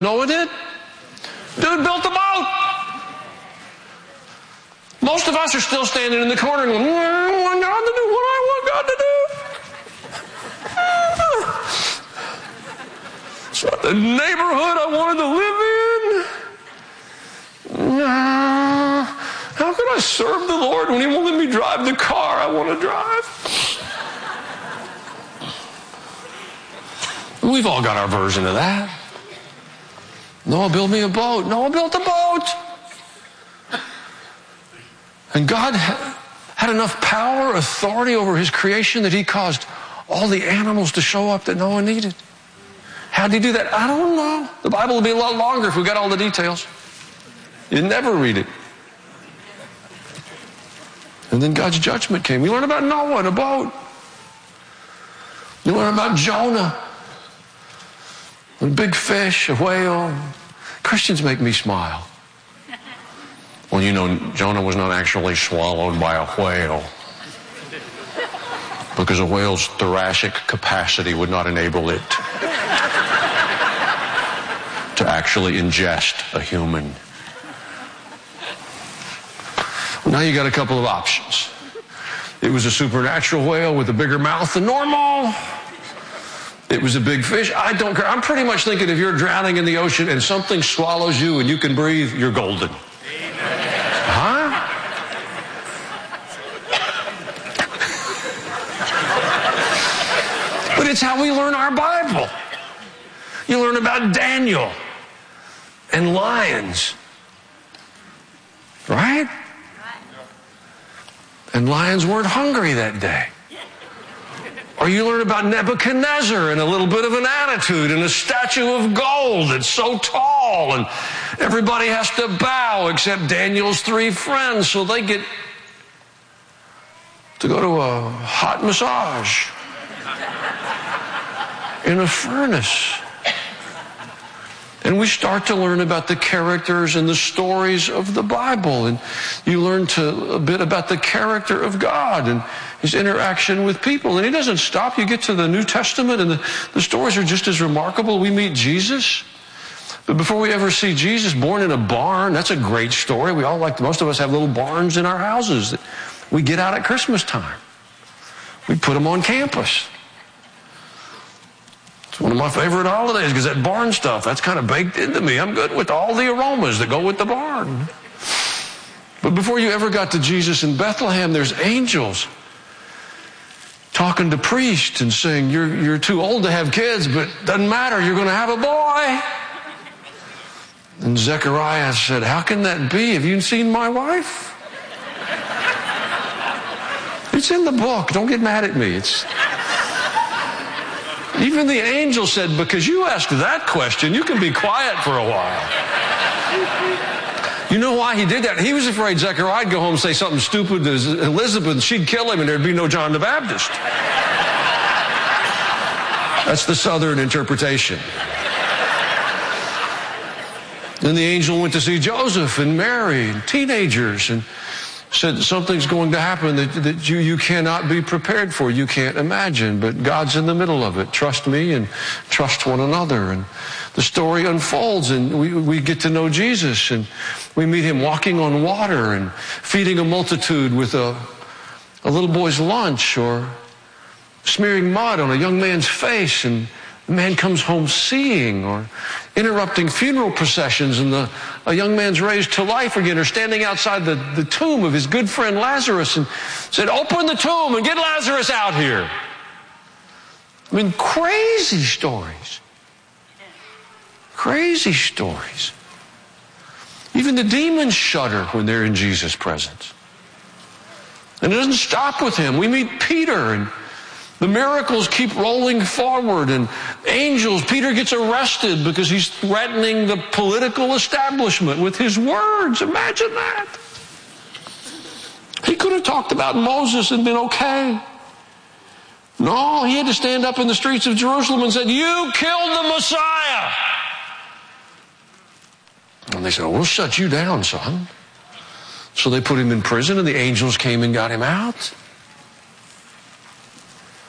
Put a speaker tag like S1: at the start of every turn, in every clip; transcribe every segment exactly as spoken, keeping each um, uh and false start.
S1: Noah did? Dude built a boat. Most of us are still standing in the corner going, I want God to do what I want God to do. It's not the neighborhood I wanted to live in. How can I serve the Lord when He won't let me drive the car I want to drive? We've all got our version of that. Noah built me a boat. Noah built a boat. And God had enough power, authority over His creation that He caused all the animals to show up that Noah needed. How did He do that? I don't know. The Bible would be a lot longer if we got all the details. You'd never read it. And then God's judgment came. We learn about Noah and a boat. We learn about Jonah. A big fish, a whale. Christians make me smile. Well, you know, Jonah was not actually swallowed by a whale because a whale's thoracic capacity would not enable it to actually ingest a human. Well, now you got a couple of options. It was a supernatural whale with a bigger mouth than normal. It was a big fish. I don't care. I'm pretty much thinking if you're drowning in the ocean and something swallows you and you can breathe, you're golden. Huh? But it's how we learn our Bible. You learn about Daniel and lions. Right? And lions weren't hungry that day. Or you learn about Nebuchadnezzar and a little bit of an attitude and a statue of gold that's so tall and everybody has to bow except Daniel's three friends so they get to go to a hot massage in a furnace. And we start to learn about the characters and the stories of the Bible. And you learn to, a bit about the character of God and His interaction with people. And He doesn't stop. You get to the New Testament and the, the stories are just as remarkable. We meet Jesus. But before we ever see Jesus born in a barn, that's a great story. We all like, most of us have little barns in our houses that we get out at Christmas time. We put them on campus. It's one of my favorite holidays because that barn stuff, that's kind of baked into me. I'm good with all the aromas that go with the barn. But before you ever got to Jesus in Bethlehem, there's angels talking to priests and saying, you're, you're too old to have kids, but doesn't matter, you're going to have a boy. And Zechariah said, how can that be? Have you seen my wife? It's in the book. Don't get mad at me. It's... Even the angel said, because you asked that question, you can be quiet for a while. You know why he did that? He was afraid Zechariah would go home and say something stupid to Elizabeth and she'd kill him and there'd be no John the Baptist. That's the Southern interpretation. Then the angel went to see Joseph and Mary and teenagers and said something's going to happen that, that you, you cannot be prepared for, you can't imagine, but God's in the middle of it. Trust me and trust one another. And the story unfolds and we, we get to know Jesus and we meet Him walking on water and feeding a multitude with a, a little boy's lunch or smearing mud on a young man's face and the man comes home seeing, or interrupting funeral processions and the, a young man's raised to life again, or standing outside the, the tomb of his good friend Lazarus and said, open the tomb and get Lazarus out here. I mean, crazy stories. Crazy stories. Even the demons shudder when they're in Jesus' presence. And it doesn't stop with Him. We meet Peter and the miracles keep rolling forward and angels, Peter gets arrested because he's threatening the political establishment with his words. Imagine that. He could have talked about Moses and been okay. No, he had to stand up in the streets of Jerusalem and said, you killed the Messiah. And they said, oh, we'll shut you down, son. So they put him in prison and the angels came and got him out.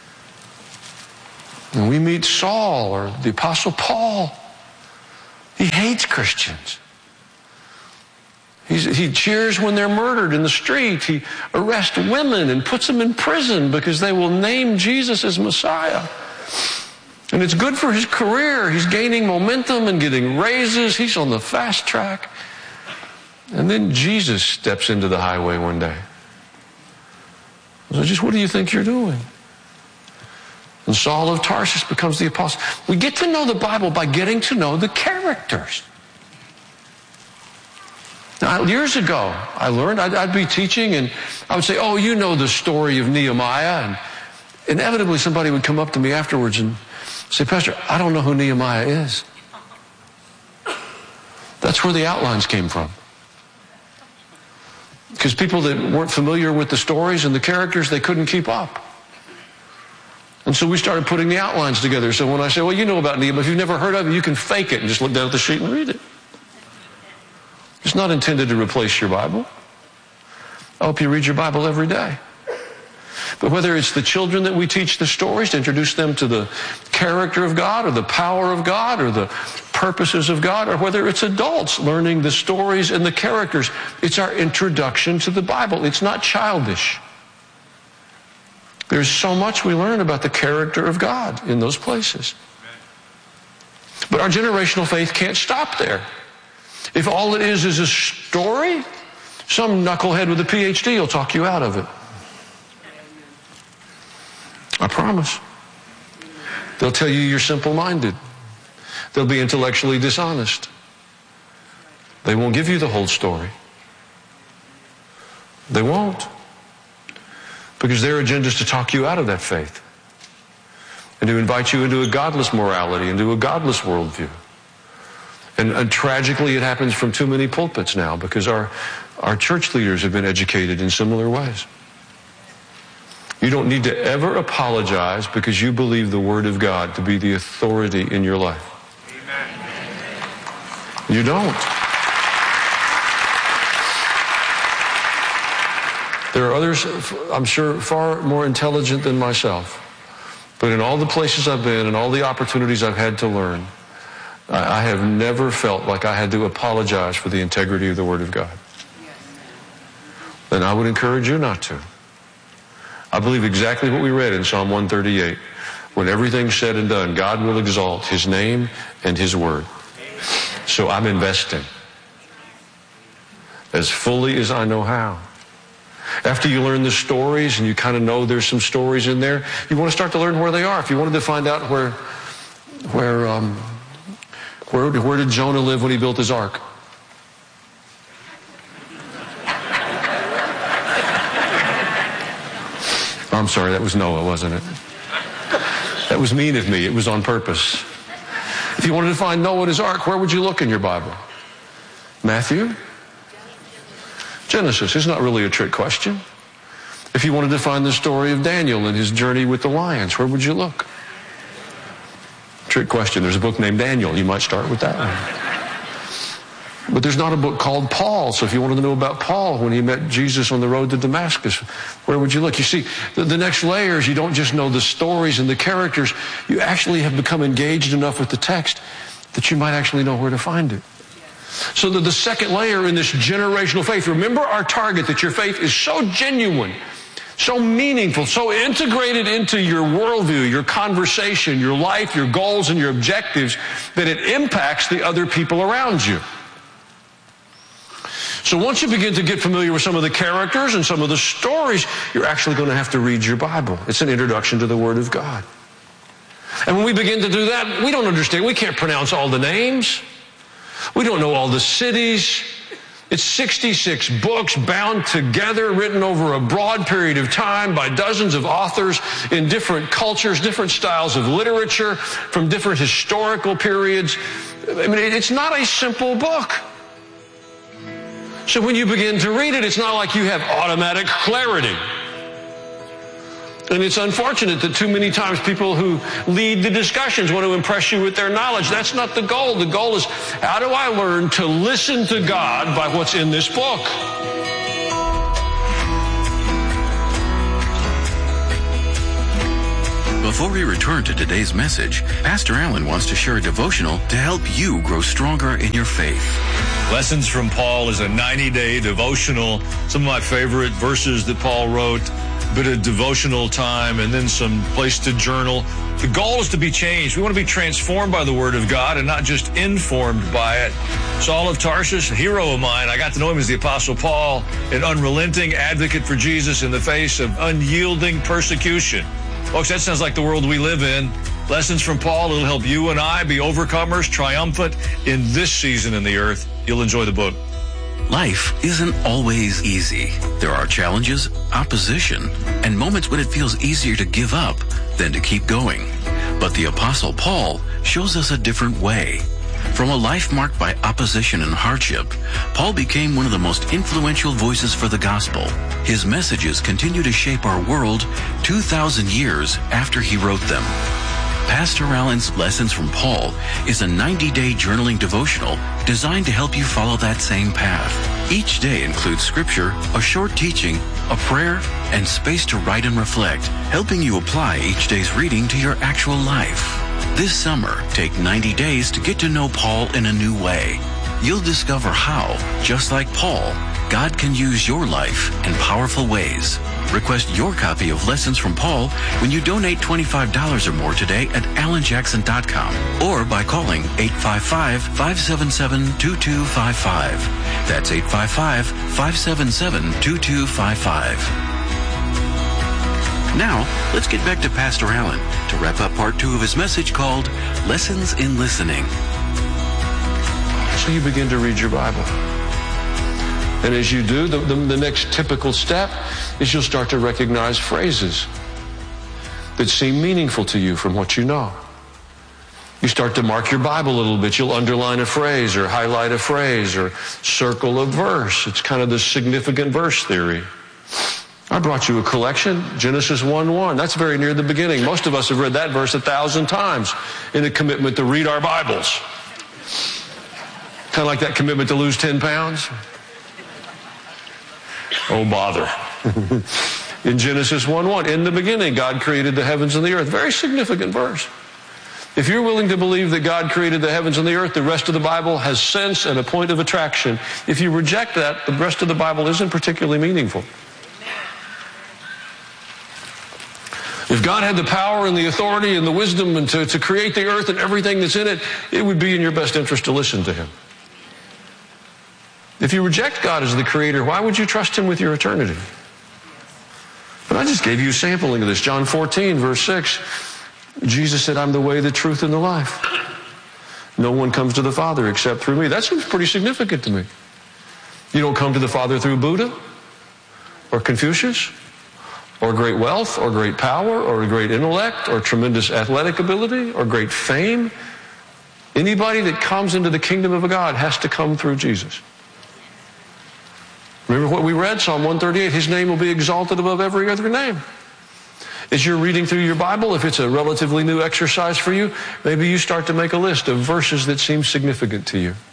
S1: And we meet Saul or the Apostle Paul. hates Christians. He's, he cheers when they're murdered in the street. He arrests women and puts them in prison because they will name Jesus as Messiah. And it's good for his career. He's gaining momentum and getting raises. He's on the fast track. And then Jesus steps into the highway one day. So just what do you think you're doing? And Saul of Tarsus becomes the apostle. We get to know the Bible by getting to know the characters. Now, years ago, I learned, I'd, I'd be teaching and I would say, oh, you know the story of Nehemiah. And inevitably somebody would come up to me afterwards and say, Pastor, I don't know who Nehemiah is. That's where the outlines came from. Because people that weren't familiar with the stories and the characters, they couldn't keep up. And so we started putting the outlines together. So when I say, well, you know about Nehemiah, if you've never heard of it, you can fake it and just look down at the sheet and read it. It's not intended to replace your Bible. I hope you read your Bible every day. But whether it's the children that we teach the stories to introduce them to the character of God or the power of God or the purposes of God, or whether it's adults learning the stories and the characters, it's our introduction to the Bible. It's not childish. There's so much we learn about the character of God in those places. But our generational faith can't stop there. If all it is is a story, some knucklehead with a P H D will talk you out of it. I promise. They'll tell you you're simple-minded. They'll be intellectually dishonest. They won't give you the whole story. They won't. Because their agenda is to talk you out of that faith and to invite you into a godless morality, into a godless worldview. And, and tragically, it happens from too many pulpits now because our, our church leaders have been educated in similar ways. You don't need to ever apologize because you believe the Word of God to be the authority in your life. Amen. You don't. There are others, I'm sure, far more intelligent than myself. But in all the places I've been and all the opportunities I've had to learn, I have never felt like I had to apologize for the integrity of the Word of God. And I would encourage you not to. I believe exactly what we read in Psalm one thirty-eight. When everything's said and done, God will exalt His name and His Word. So I'm investing as fully as I know how. After you learn the stories and you kind of know there's some stories in there, you want to start to learn where they are. If you wanted to find out where, where, um, where, where did Jonah live when he built his ark? I'm sorry, that was Noah, wasn't it? That was mean of me. It was on purpose. If you wanted to find Noah and his ark, where would you look in your Bible? Matthew? Genesis. It's not really a trick question. If you wanted to find the story of Daniel and his journey with the lions, where would you look? Trick question. There's a book named Daniel. You might start with that one. But there's not a book called Paul. So if you wanted to know about Paul when he met Jesus on the road to Damascus, where would you look? You see, the, the next layer is you don't just know the stories and the characters. You actually have become engaged enough with the text that you might actually know where to find it. So that the second layer in this generational faith, remember our target, that your faith is so genuine, so meaningful, so integrated into your worldview, your conversation, your life, your goals, and your objectives, that it impacts the other people around you. So once you begin to get familiar with some of the characters and some of the stories, you're actually going to have to read your Bible. It's an introduction to the Word of God. And when we begin to do that, we don't understand. We can't pronounce all the names. We don't know all the cities. It's sixty-six books bound together, written over a broad period of time by dozens of authors in different cultures, different styles of literature, from different historical periods. I mean, it's not a simple book. So when you begin to read it, it's not like you have automatic clarity. And it's unfortunate that too many times people who lead the discussions want to impress you with their knowledge. That's not the goal. The goal is, how do I learn to listen to God by what's in this book?
S2: Before we return to today's message, Pastor Allen wants to share a devotional to help you grow stronger in your faith.
S3: Lessons from Paul is a ninety-day devotional. Some of my favorite verses that Paul wrote, a bit of devotional time, and then some place to journal. The goal is to be changed. We want to be transformed by the Word of God and not just informed by it. Saul of Tarsus, a hero of mine. I got to know him as the Apostle Paul, an unrelenting advocate for Jesus in the face of unyielding persecution. Folks, that sounds like the world we live in. Lessons from Paul, it'll help you and I be overcomers, triumphant in this season in the earth. You'll enjoy the book.
S2: Life isn't always easy. There are challenges, opposition, and moments when it feels easier to give up than to keep going. But the Apostle Paul shows us a different way. From a life marked by opposition and hardship, Paul became one of the most influential voices for the gospel. His messages continue to shape our world two thousand years after he wrote them. Pastor Allen's Lessons from Paul is a ninety-day journaling devotional designed to help you follow that same path. Each day includes scripture, a short teaching, a prayer, and space to write and reflect, helping you apply each day's reading to your actual life. This summer, take ninety days to get to know Paul in a new way. You'll discover how, just like Paul, God can use your life in powerful ways. Request your copy of Lessons from Paul when you donate twenty-five dollars or more today at alan jackson dot com or by calling eight five five, five seven seven, two two five five. That's eight five five, five seven seven, two two five five. Now, let's get back to Pastor Allen to wrap up part two of his message called Lessons in Listening.
S1: So you begin to read your Bible. And as you do, the, the, the next typical step is you'll start to recognize phrases that seem meaningful to you from what you know. You start to mark your Bible a little bit. You'll underline a phrase or highlight a phrase or circle a verse. It's kind of the significant verse theory. I brought you a collection, Genesis one one. That's very near the beginning. Most of us have read that verse a thousand times in a commitment to read our Bibles. Kind of like that commitment to lose ten pounds. Oh, bother. In Genesis one one, in the beginning, God created the heavens and the earth. Very significant verse. If you're willing to believe that God created the heavens and the earth, the rest of the Bible has sense and a point of attraction. If you reject that, the rest of the Bible isn't particularly meaningful. If God had the power and the authority and the wisdom and to, to create the earth and everything that's in it, it would be in your best interest to listen to him. If you reject God as the creator, why would you trust him with your eternity? But I just gave you a sampling of this. John fourteen, verse six. Jesus said, I'm the way, the truth, and the life. No one comes to the Father except through me. That seems pretty significant to me. You don't come to the Father through Buddha or Confucius or great wealth or great power or great intellect or tremendous athletic ability or great fame. Anybody that comes into the kingdom of God has to come through Jesus. Remember what we read, Psalm one thirty-eight, his name will be exalted above every other name. As you're reading through your Bible, if it's a relatively new exercise for you, maybe you start to make a list of verses that seem significant to you.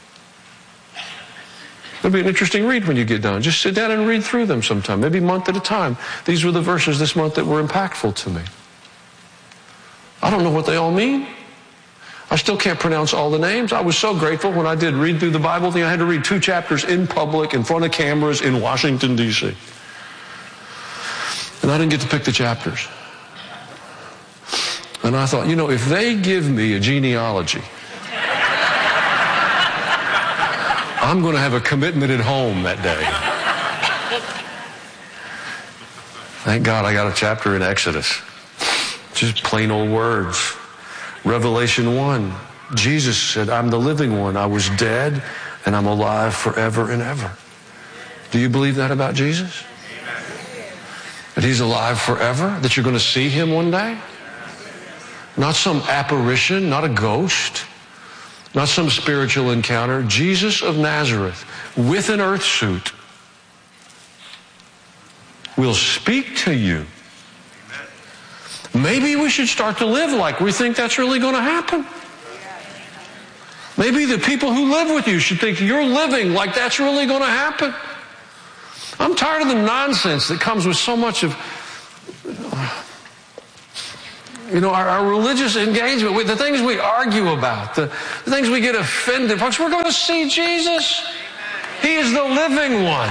S1: It'll be an interesting read when you get done. Just sit down and read through them sometime, maybe a month at a time. These were the verses this month that were impactful to me. I don't know what they all mean. I still can't pronounce all the names. I was so grateful when I did read through the Bible thing. I had to read two chapters in public, in front of cameras in Washington, D C And I didn't get to pick the chapters. And I thought, you know, if they give me a genealogy, I'm going to have a commitment at home that day. Thank God I got a chapter in Exodus. Just plain old words. Revelation one, Jesus said, I'm the living one. I was dead and I'm alive forever and ever. Do you believe that about Jesus? That he's alive forever? That you're going to see him one day? Not some apparition, not a ghost, not some spiritual encounter. Jesus of Nazareth with an earth suit will speak to you. Maybe we should start to live like we think that's really going to happen. Maybe the people who live with you should think you're living like that's really going to happen. I'm tired of the nonsense that comes with so much of You know, our, our religious engagement, with the things we argue about, the, the things we get offended. Folks, we're going to see Jesus. He is the living one.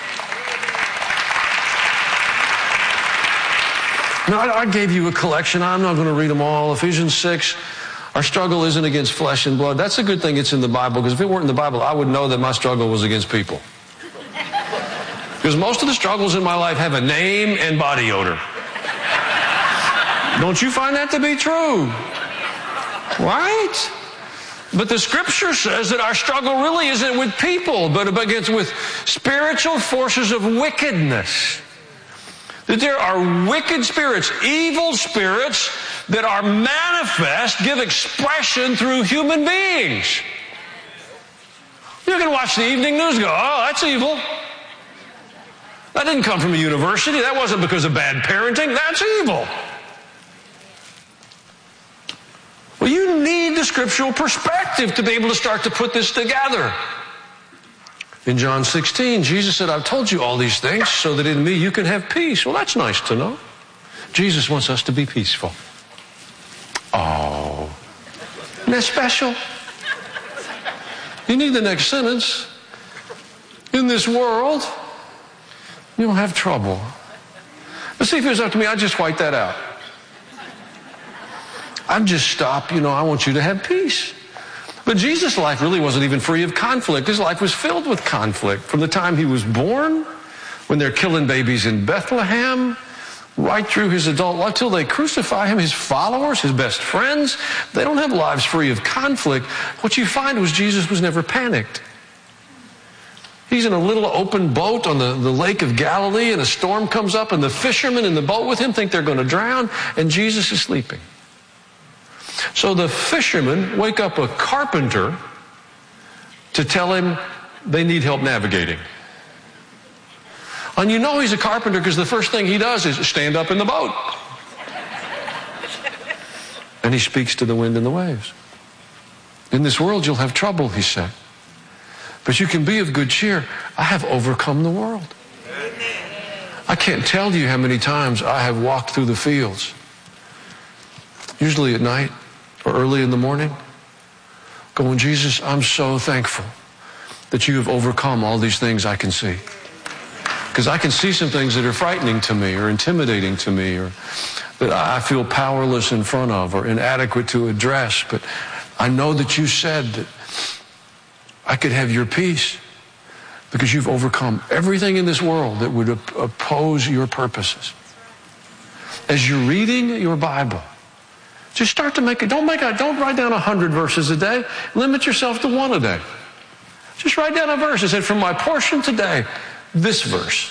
S1: Now, I, I gave you a collection. I'm not going to read them all. Ephesians six, our struggle isn't against flesh and blood. That's a good thing it's in the Bible, because if it weren't in the Bible, I would know that my struggle was against people. Because most of the struggles in my life have a name and body odor. Don't you find that to be true? Right? But the scripture says that our struggle really isn't with people, but against with spiritual forces of wickedness. That there are wicked spirits, evil spirits that are manifest, give expression through human beings. You can watch the evening news and go, oh, that's evil. That didn't come from a university. That wasn't because of bad parenting. That's evil. Well, you need the scriptural perspective to be able to start to put this together. In John sixteen, Jesus said, I've told you all these things so that in me you can have peace. Well, that's nice to know. Jesus wants us to be peaceful. Oh, isn't that special? You need the next sentence. In this world, you'll have trouble. But see, if it was up to me, I'd just white that out. I'd just stop, you know, I want you to have peace. But Jesus' life really wasn't even free of conflict. His life was filled with conflict. From the time he was born, when they're killing babies in Bethlehem, right through his adult life, till they crucify him, his followers, his best friends, they don't have lives free of conflict. What you find was Jesus was never panicked. He's in a little open boat on the, the Lake of Galilee, and a storm comes up, and the fishermen in the boat with him think they're going to drown, and Jesus is sleeping. So the fishermen wake up a carpenter to tell him they need help navigating. And you know he's a carpenter because the first thing he does is stand up in the boat. And he speaks to the wind and the waves. In this world you'll have trouble, he said. But you can be of good cheer. I have overcome the world. I can't tell you how many times I have walked through the fields, usually at night or early in the morning, going, Jesus, I'm so thankful that you have overcome all these things I can see. Because I can see some things that are frightening to me or intimidating to me or that I feel powerless in front of or inadequate to address. But I know that you said that I could have your peace because you've overcome everything in this world that would op- oppose your purposes. As you're reading your Bible, just start to make it. Don't make a, don't write down a hundred verses a day. Limit yourself to one a day. Just write down a verse and say, from my portion today, this verse.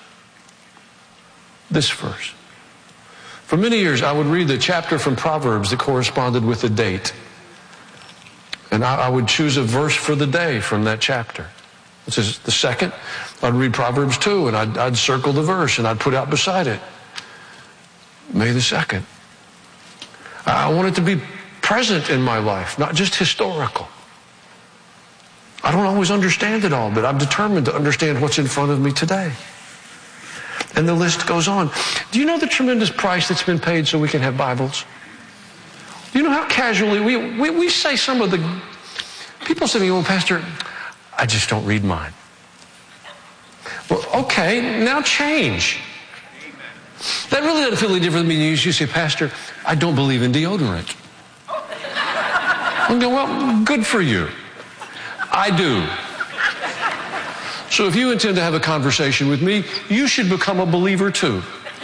S1: This verse. For many years, I would read the chapter from Proverbs that corresponded with the date. And I, I would choose a verse for the day from that chapter. This is the second. I'd read Proverbs two, and I'd, I'd circle the verse, and I'd put out beside it, May the second. I want it to be present in my life, not just historical. I don't always understand it all, but I'm determined to understand what's in front of me today. And the list goes on. Do you know the tremendous price that's been paid so we can have Bibles? Do you know how casually we, we, we say some of the... People say to me, well, Pastor, I just don't read mine. Well, okay, now change. That really doesn't feel any different than me. You say, Pastor, I don't believe in deodorant. I'm going, well, good for you. I do. So if you intend to have a conversation with me, you should become a believer too.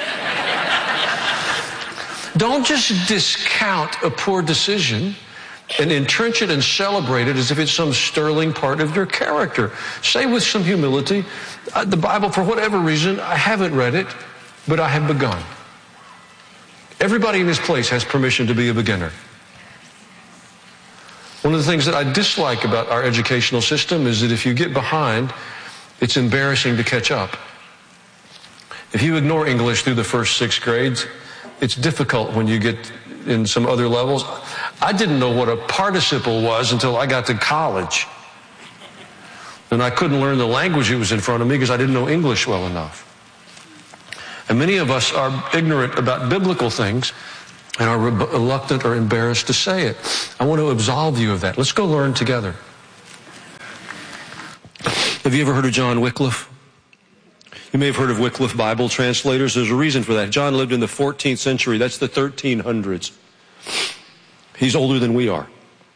S1: Don't just discount a poor decision and entrench it and celebrate it as if it's some sterling part of your character. Say with some humility, the Bible, for whatever reason, I haven't read it, but I have begun. Everybody in this place has permission to be a beginner. One of the things that I dislike about our educational system is that if you get behind, it's embarrassing to catch up. If you ignore English through the first six grades, it's difficult when you get in some other levels. I didn't know what a participle was until I got to college. And I couldn't learn the language that was in front of me because I didn't know English well enough. And many of us are ignorant about biblical things and are reluctant or embarrassed to say it. I want to absolve you of that. Let's go learn together. Have you ever heard of John Wycliffe? You may have heard of Wycliffe Bible translators. There's a reason for that. John lived in the fourteenth century. That's the thirteen hundreds. He's older than we are.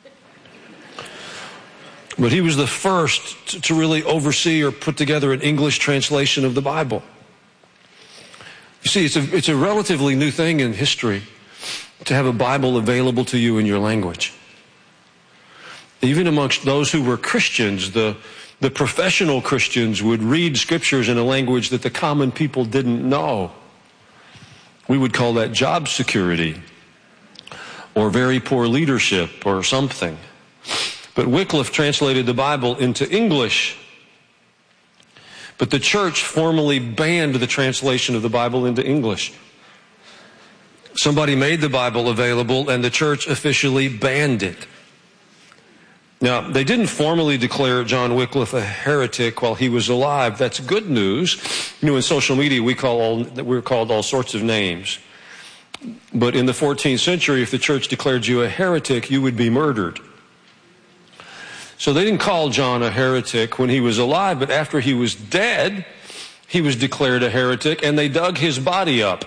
S1: But he was the first to, to really oversee or put together an English translation of the Bible. You see, it's a, it's a relatively new thing in history to have a Bible available to you in your language. Even amongst those who were Christians, the, the professional Christians would read scriptures in a language that the common people didn't know. We would call that job security or very poor leadership or something. But Wycliffe translated the Bible into English. But the church formally banned the translation of the Bible into English. Somebody made the Bible available and the church officially banned it. Now, they didn't formally declare John Wycliffe a heretic while he was alive. That's good news. You know, in social media, we call all, we're called all sorts of names. But in the fourteenth century, if the church declared you a heretic, you would be murdered. So they didn't call John a heretic when he was alive, but after he was dead, he was declared a heretic, and they dug his body up.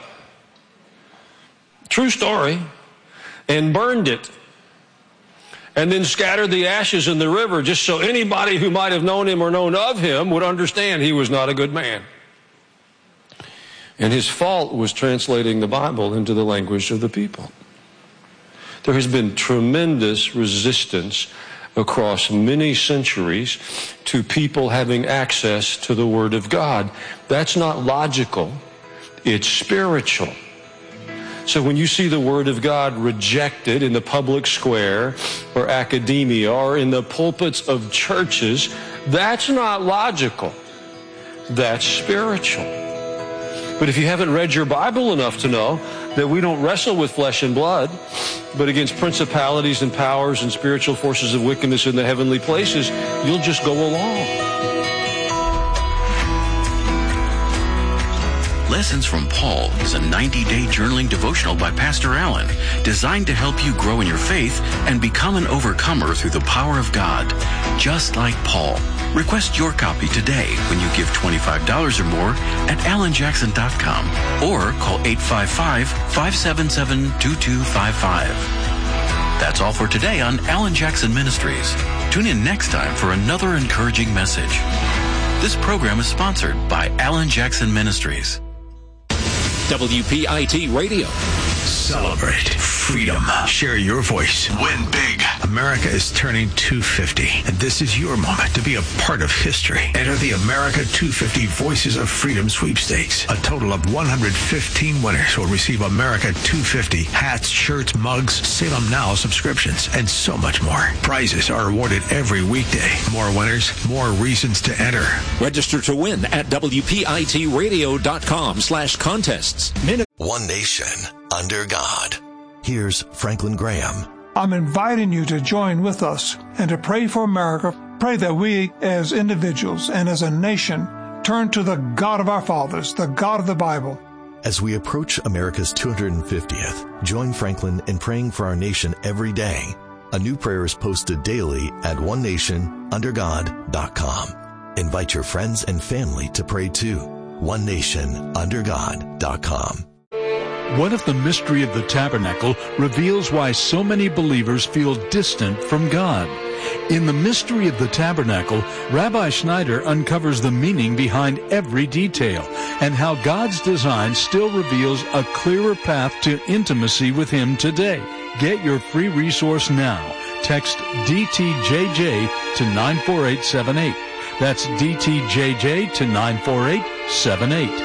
S1: True story. And burned it. And then scattered the ashes in the river just so anybody who might have known him or known of him would understand he was not a good man. And his fault was translating the Bible into the language of the people. There has been tremendous resistance across many centuries to people having access to the Word of God. That's not logical. It's spiritual. So when you see the Word of God rejected in the public square or academia or in the pulpits of churches, that's not logical. That's spiritual. But if you haven't read your Bible enough to know that we don't wrestle with flesh and blood, but against principalities and powers and spiritual forces of wickedness in the heavenly places, you'll just go along.
S2: Lessons from Paul is a ninety-day journaling devotional by Pastor Allen, designed to help you grow in your faith and become an overcomer through the power of God, just like Paul. Request your copy today when you give twenty-five dollars or more at alan jackson dot com or call eight five five, five seven seven, two two five five. That's all for today on Alan Jackson Ministries. Tune in next time for another encouraging message. This program is sponsored by Alan Jackson Ministries.
S4: W P I T Radio.
S5: Celebrate freedom. Share your voice. Win big. America is turning two fifty, and this is your moment to be a part of history. Enter the America two fifty Voices of Freedom sweepstakes. A total of one hundred fifteen winners will receive America two fifty hats, shirts, mugs, Salem Now subscriptions, and so much more. Prizes are awarded every weekday. More winners, more reasons to enter.
S4: Register to win at W P I T radio dot com slash contests.
S6: One nation under God. Here's Franklin Graham.
S7: I'm inviting you to join with us and to pray for America. Pray that we as individuals and as a nation turn to the God of our fathers, the God of the Bible.
S6: As we approach America's two hundred fiftieth, join Franklin in praying for our nation every day. A new prayer is posted daily at one nation under god dot com. Invite your friends and family to pray too. one nation under god dot com.
S8: What if the mystery of the tabernacle reveals why so many believers feel distant from God? In the mystery of the tabernacle, Rabbi Schneider uncovers the meaning behind every detail and how God's design still reveals a clearer path to intimacy with Him today. Get your free resource now. Text D T J J to nine four eight seven eight. That's D T J J to nine four eight seven eight.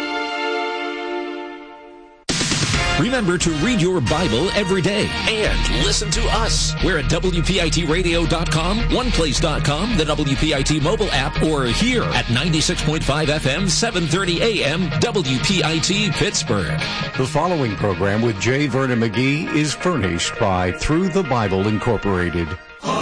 S4: Remember to read your Bible every day and listen to us. We're at W P I T radio dot com, one place dot com, the W P I T mobile app, or here at ninety-six point five F M, seven thirty A M, W P I T Pittsburgh.
S9: The following program with J. Vernon McGee is furnished by Through the Bible Incorporated.